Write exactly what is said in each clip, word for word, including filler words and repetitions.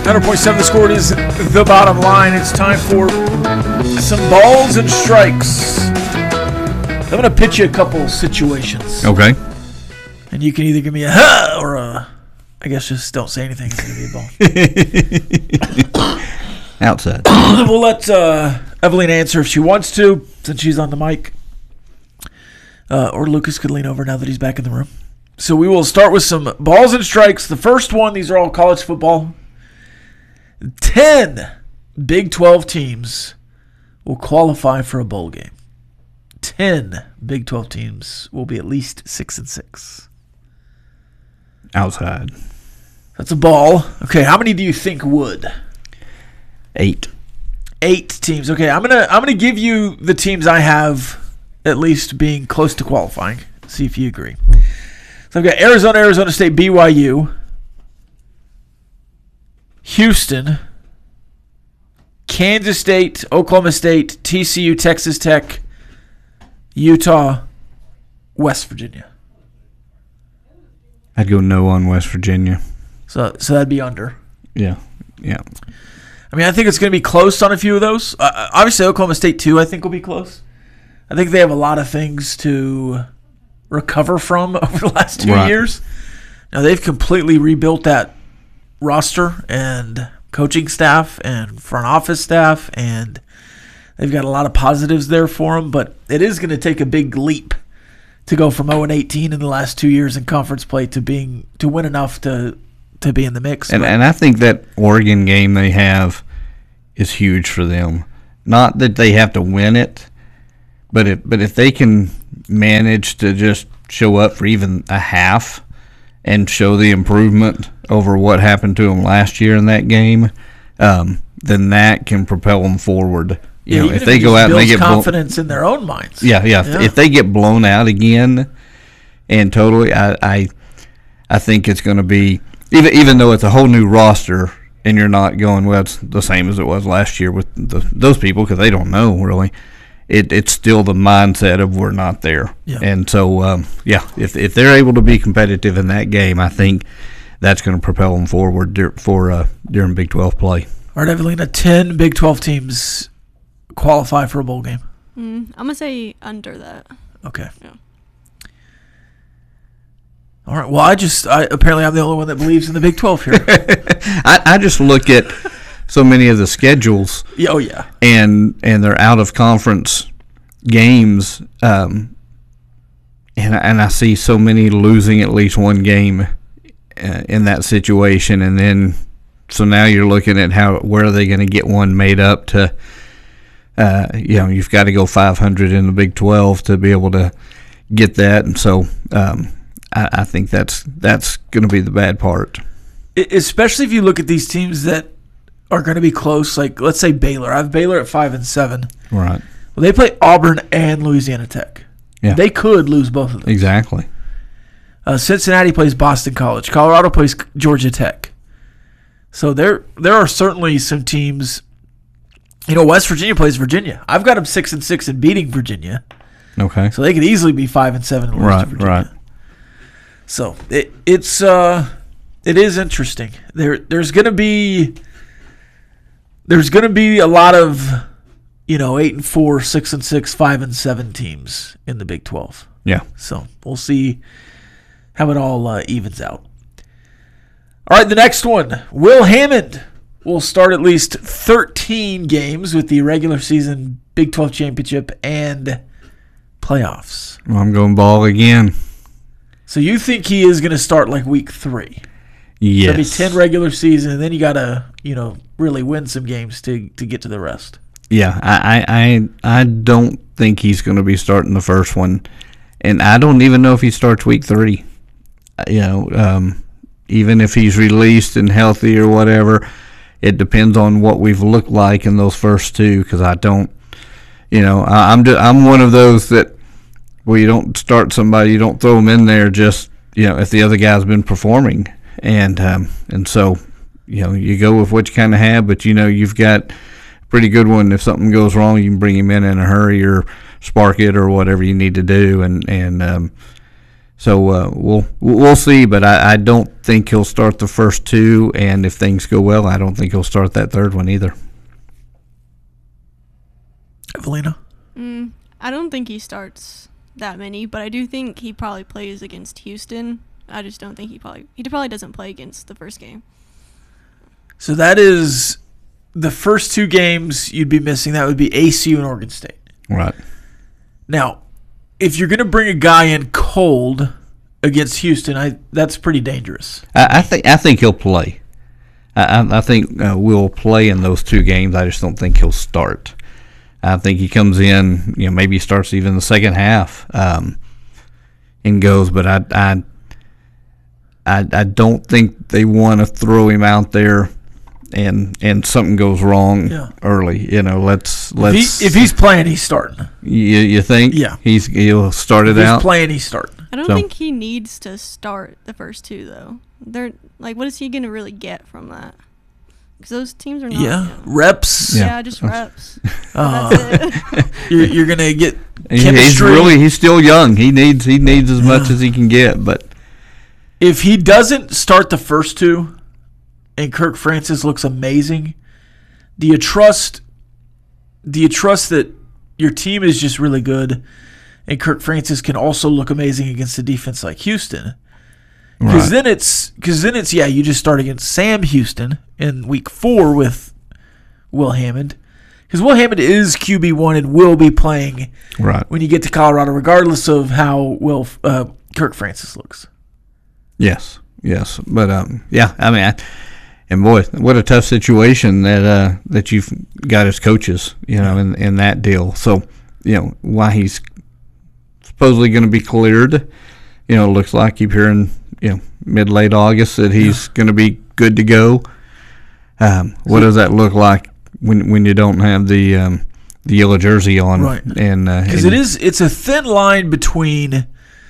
one hundred point seven The Score is the bottom line. It's time for some balls and strikes. I'm going to pitch you a couple situations. Okay. And you can either give me a huh or a, I guess just don't say anything. It's going to be a ball. Outside. We'll let uh, Evelyn answer if she wants to, since she's on the mic. Uh, or Lucas could lean over now that he's back in the room. So we will start with some balls and strikes. The first one, these are all college football. Ten Big twelve teams will qualify for a bowl game. Ten Big twelve teams will be at least six and six. Outside. That's a ball. Okay, how many do you think would? Eight. Eight teams. Okay, I'm gonna I'm gonna give you the teams I have at least being close to qualifying. See if you agree. So I've got Arizona, Arizona State, B Y U, Houston, Kansas State, Oklahoma State, T C U, Texas Tech, Utah, West Virginia. I'd go no on West Virginia. So so that'd be under. Yeah, yeah. I mean, I think it's going to be close on a few of those. Uh, obviously, Oklahoma State, too, I think will be close. I think they have a lot of things to recover from over the last two right. years. Now, they've completely rebuilt that roster and coaching staff and front office staff, and they've got a lot of positives there for them. But it is going to take a big leap to go from oh and eighteen in the last two years in conference play to being to win enough to to be in the mix. And, and I think that Oregon game they have is huge for them. Not that they have to win it, but if, but if they can manage to just show up for even a half and show the improvement over what happened to them last year in that game, um, then that can propel them forward. You yeah, know, if, if they go out and they get confidence blown, in their own minds. Yeah, yeah, yeah. If they get blown out again, and totally, I, I, I think it's going to be even even though it's a whole new roster, and you're not going well, it's the same as it was last year with the, those people because they don't know really. It it's still the mindset of we're not there, yeah. and so um, yeah, if if they're able to be competitive in that game, I think that's going to propel them forward dur- for uh, during Big twelve play. All right, Evelina, ten Big twelve teams qualify for a bowl game. Mm, I'm gonna say under that. Okay. Yeah. All right. Well, I just I, apparently I'm the only one that believes in the Big twelve here. I, I just look at so many of the schedules. Yeah, oh yeah. And and they're out of conference games, um, and and I see so many losing at least one game uh, in that situation, and then so now you're looking at how where are they going to get one made up to. Uh, you know, you've got to go five hundred in the Big twelve to be able to get that, and so um, I, I think that's that's going to be the bad part. Especially if you look at these teams that are going to be close, like let's say Baylor. I have Baylor at five and seven. Right. Well, they play Auburn and Louisiana Tech. Yeah. They could lose both of them. Exactly. Uh, Cincinnati plays Boston College. Colorado plays Georgia Tech. So there there are certainly some teams. You know, West Virginia plays Virginia. I've got them six and six and beating Virginia. Okay. So they could easily be five and seven and lose right, to Virginia. Right. So it it's uh it is interesting. There there's gonna be there's gonna be a lot of, you know, eight and four, six and six, five and seven teams in the Big twelve. Yeah. So we'll see how it all uh, evens out. All right, the next one, Will Hammond will start at least thirteen games with the regular season Big twelve championship and playoffs. Well, I'm going ball again. So you think he is going to start like week three? Yes. That'd be ten regular season, and then you got to, you know, really win some games to to get to the rest. Yeah, I I I, I don't think he's going to be starting the first one, and I don't even know if he starts week three. You know, um, even if he's released and healthy or whatever. It depends on what we've looked like in those first two, because I don't, you know, I, I'm just, I'm one of those that, well, you don't start somebody, you don't throw them in there just, you know, if the other guy's been performing, and um, and so, you know, you go with what you kind of have, but you know, you've got a pretty good one. If something goes wrong, you can bring him in in a hurry or spark it or whatever you need to do, and and um, So uh, we'll we'll see, but I, I don't think he'll start the first two, and if things go well, I don't think he'll start that third one either. Evelina? Mm, I don't think he starts that many, but I do think he probably plays against Houston. I just don't think he probably he probably doesn't play against the first game. So that is the first two games you'd be missing. That would be A C U and Oregon State. Right. Now, if you're going to bring a guy in cold against Houston, I that's pretty dangerous. I, I think I think he'll play. I, I think uh, we'll play in those two games. I just don't think he'll start. I think he comes in, you know, maybe starts even the second half um, and goes. But I, I, I, I don't think they want to throw him out there, and and something goes wrong yeah. early. You know, let's let's. If, he, if he's playing, he's starting. You you think? Yeah, he's he'll start it if out. He's playing, he's starting. I don't So- think he needs to start the first two though. They're like, what is he gonna really get from that? Because those teams are not. Yeah, you know, reps. yeah. Yeah. just reps. Uh, That's it. you're, you're going to get He- He's chemistry. really he's still young. He needs he needs as much Yeah. as he can get. But If he doesn't start the first two, and Kirk Francis looks amazing, do you trust? Do you trust that your team is just really good, and Kirk Francis can also look amazing against a defense like Houston? Because right. then it's because then it's yeah, you just start against Sam Houston in week four with Will Hammond, because Will Hammond is Q B one and will be playing right. when you get to Colorado, regardless of how Will uh, Kirk Francis looks. Yes, yes, but um, yeah, I mean, I, and boy, what a tough situation that uh that you've got as coaches, you know, in in that deal. So, you know, why he's supposedly going to be cleared, you know, looks like keep hearing, you know, mid late August that he's going to be good to go. Um, what does that look like when when you don't have the um the yellow jersey on? Right. And Because uh, it is, it's a thin line between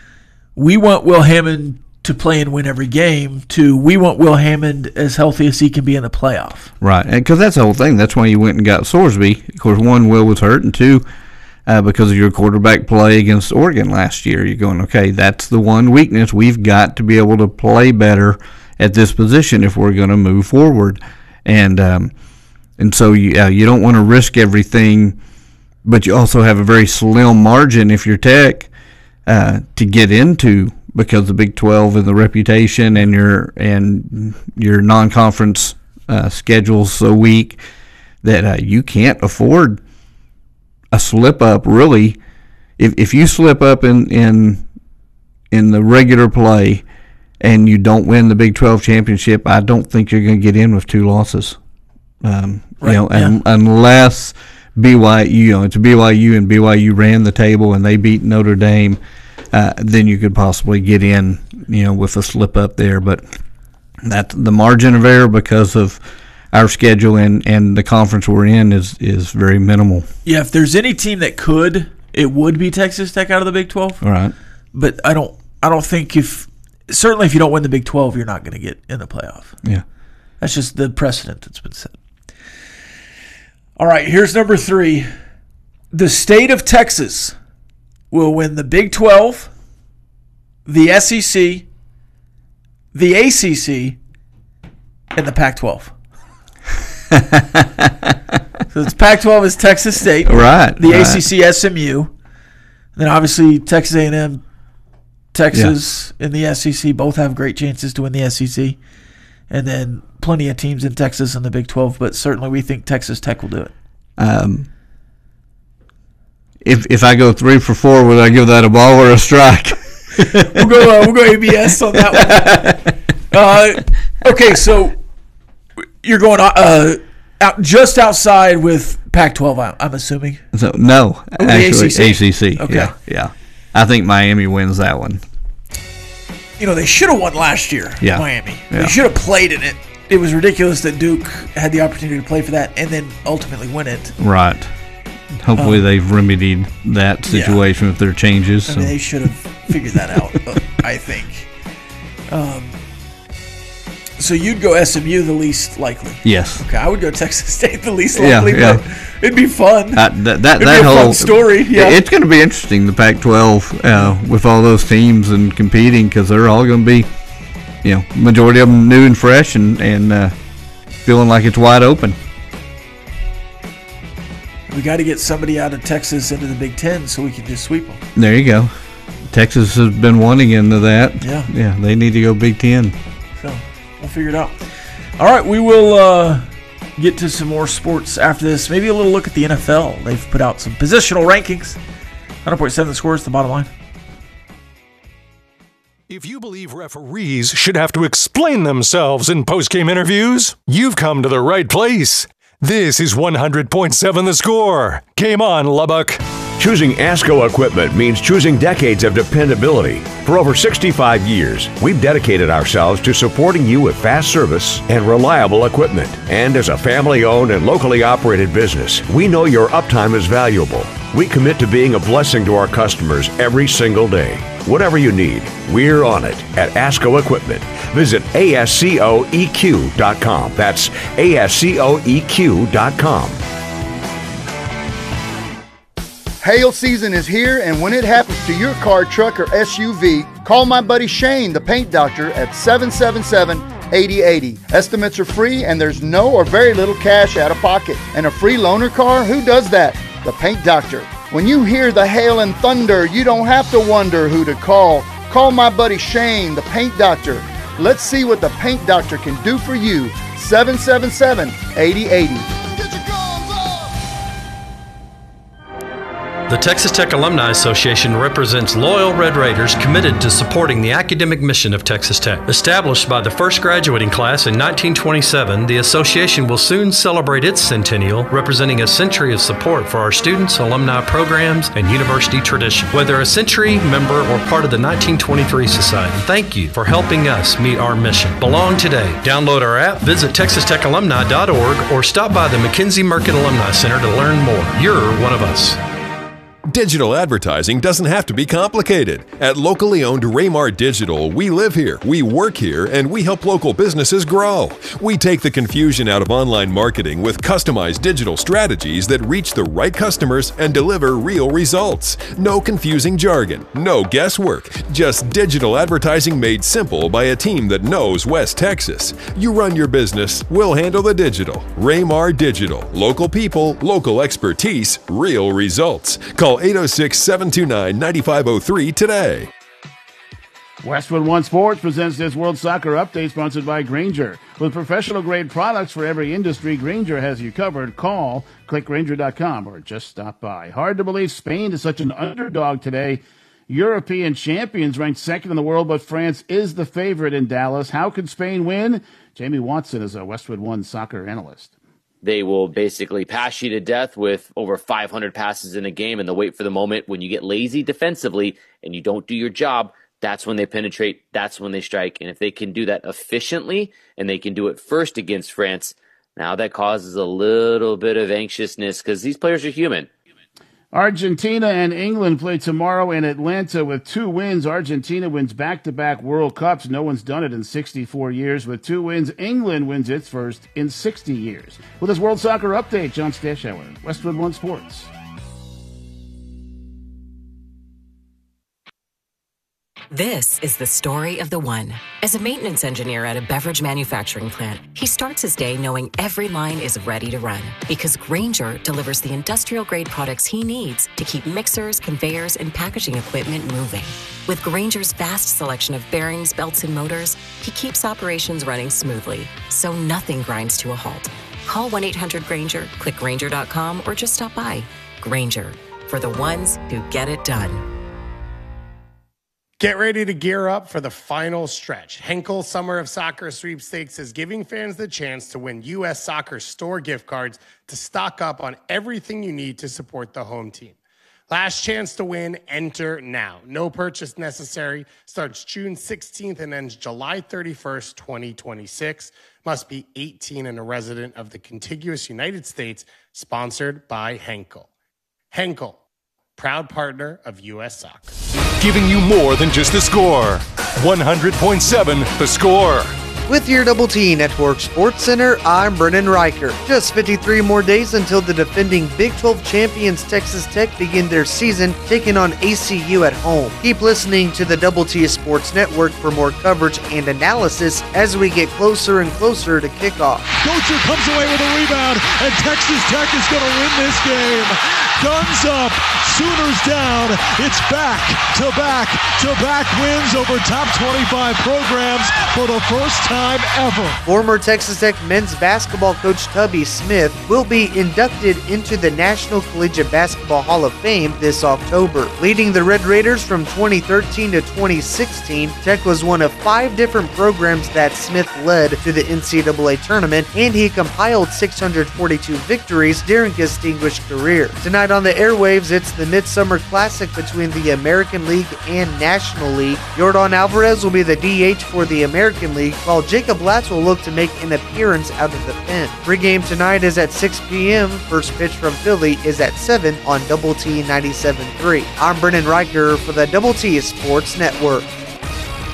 we want Will Hammond to play and win every game to we want Will Hammond as healthy as he can be in the playoff. right, because that's the whole thing. That's why you went and got Sorsby. Of course, one, Will was hurt, and two, uh, because of your quarterback play against Oregon last year, you're going, okay, that's the one weakness. We've got to be able to play better at this position if we're going to move forward. And um, and so you, uh, you don't want to risk everything, but you also have a very slim margin if you're Tech uh, to get into, because the Big twelve and the reputation and your and your non-conference uh, schedule's so weak that uh, you can't afford a slip up. Really, if if you slip up in in in the regular play and you don't win the Big twelve championship, I don't think you're going to get in with two losses. Um, Right, you know, yeah. un, unless B Y U, you know, it's B Y U and B Y U ran the table and they beat Notre Dame. Uh, then you could possibly get in, you know, with a slip up there. But that the margin of error because of our schedule and, and the conference we're in is, is very minimal. Yeah, if there's any team that could, it would be Texas Tech out of the Big twelve. All right. But I don't I don't think if certainly if you don't win the Big twelve, you're not going to get in the playoff. Yeah. That's just the precedent that's been set. All right, here's number three. The state of Texas will win the Big twelve, the S E C, the A C C, and the Pac twelve. So it's Pac twelve is Texas State. Right. The right. A C C, S M U. And then obviously Texas A and M, Texas, and the S E C both have great chances to win the S E C. And then plenty of teams in Texas in the Big twelve, but certainly we think Texas Tech will do it. Um, if if I go three for four, would I give that a ball or a strike? We'll go. Uh, we'll go A B S on that one. Uh, okay, so you're going uh, out just outside with Pac twelve. I'm I'm assuming. So no, Oh, the actually A C C. A C C. Okay. Yeah, yeah. I think Miami wins that one. You know they should have won last year. Yeah. Miami. Yeah. They should have played in it. It was ridiculous that Duke had the opportunity to play for that and then ultimately win it. Right. Hopefully Um, they've remedied that situation with their changes. I So. mean, they should have figured that out. uh, I think. Um, So you'd go S M U the least likely? Yes. Okay, I would go Texas State the least Yeah, likely, yeah. but it'd be fun. Uh, that that, it'd that be a whole fun story. Yeah, it's going to be interesting, the Pac twelve, uh, with all those teams and competing, because they're all going to be, you know, majority of them new and fresh and and uh, feeling like it's wide open. We got to get somebody out of Texas into the Big Ten so we can just sweep them. There you go. Texas has been wanting into that. Yeah, yeah, they need to go Big Ten. So we'll figure it out. All right, we will uh, get to some more sports after this. Maybe a little look at the N F L. They've put out some positional rankings. one hundred point seven The Score is the bottom line. If you believe referees should have to explain themselves in post-game interviews, you've come to the right place. This is one hundred point seven The Score. Game on, Lubbock. Choosing ASCO equipment means choosing decades of dependability. For over sixty-five years, we've dedicated ourselves to supporting you with fast service and reliable equipment. And as a family-owned and locally operated business, we know your uptime is valuable. We commit to being a blessing to our customers every single day. Whatever you need, we're on it at ASCO Equipment. Visit A S C O E Q dot com. That's A S C O E Q dot com. Hail season is here, and when it happens to your car, truck, or S U V, call my buddy Shane, the paint doctor, at seven seven seven, eight oh eight oh. Estimates are free, and there's no or very little cash out of pocket. And a free loaner car? Who does that? The paint doctor. When you hear the hail and thunder, you don't have to wonder who to call. Call my buddy Shane, the paint doctor. Let's see what the paint doctor can do for you. seven seven seven, eight oh eight oh. The Texas Tech Alumni Association represents loyal Red Raiders committed to supporting the academic mission of Texas Tech. Established by the first graduating class in nineteen twenty-seven, the association will soon celebrate its centennial, representing a century of support for our students, alumni programs, and university tradition. Whether a century member or part of the nineteen twenty-three Society, thank you for helping us meet our mission. Belong today. Download our app, visit texas tech alumni dot org, or stop by the McKenzie Merkin Alumni Center to learn more. You're one of us. Digital advertising doesn't have to be complicated. At locally owned Raymar Digital, we live here, we work here, and we help local businesses grow. We take the confusion out of online marketing with customized digital strategies that reach the right customers and deliver real results. No confusing jargon, no guesswork, just digital advertising made simple by a team that knows West Texas. You run your business, we'll handle the digital. Raymar Digital. Local people, local expertise, real results. Call eight oh six, seven two nine, nine five oh three today. Westwood One Sports presents this World Soccer Update sponsored by Grainger. With professional-grade products for every industry, Grainger has you covered. Call, click Grainger dot com, or just stop by. Hard to believe Spain is such an underdog today. European champions ranked second in the world, but France is the favorite in Dallas. How could Spain win? Jamie Watson is a Westwood One soccer analyst. They will basically pass you to death with over five hundred passes in a game, and they'll wait for the moment when you get lazy defensively and you don't do your job. That's when they penetrate. That's when they strike. And if they can do that efficiently and they can do it first against France, now that causes a little bit of anxiousness because these players are human. Argentina and England play tomorrow in Atlanta with two wins. Argentina wins back-to-back World Cups. No one's done it in sixty-four years. With two wins, England wins its first in sixty years. With this World Soccer Update, John Stashauer, Westwood One Sports. This is the story of the one. As a maintenance engineer at a beverage manufacturing plant, he starts his day knowing every line is ready to run because Grainger delivers the industrial-grade products he needs to keep mixers, conveyors, and packaging equipment moving. With Grainger's vast selection of bearings, belts, and motors, he keeps operations running smoothly, so nothing grinds to a halt. Call one eight hundred Grainger, click Grainger dot com, or just stop by. Grainger, for the ones who get it done. Get ready to gear up for the final stretch. Henkel Summer of Soccer Sweepstakes is giving fans the chance to win U S Soccer store gift cards to stock up on everything you need to support the home team. Last chance to win, enter now. No purchase necessary. Starts June sixteenth and ends July thirty-first, twenty twenty-six. Must be eighteen and a resident of the contiguous United States. Sponsored by Henkel. Henkel, proud partner of U S Soccer. Giving you more than just the score. one hundred point seven The Score. With your Double T Network Sports Center, I'm Brennan Riker. Just fifty-three more days until the defending Big twelve champions Texas Tech begin their season taking on A C U at home. Keep listening to the Double T Sports Network for more coverage and analysis as we get closer and closer to kickoff. Gocher comes away with a rebound, and Texas Tech is going to win this game. Guns up, Sooners down. It's back to back to back wins over top twenty-five programs for the first time ever. Former Texas Tech men's basketball coach Tubby Smith will be inducted into the National Collegiate Basketball Hall of Fame this October. Leading the Red Raiders from twenty thirteen to twenty sixteen, Tech was one of five different programs that Smith led to the N C double A tournament, and he compiled six hundred forty-two victories during his distinguished career. Tonight on the airwaves, it's the Midsummer Classic between the American League and National League. Yordan Alvarez will be the D H for the American League, while Jacob Latz will look to make an appearance out of the pen. Pregame tonight is at six p.m. First pitch from Philly is at seven on Double T ninety-seven point three. I'm Brennan Riker for the Double T Sports Network.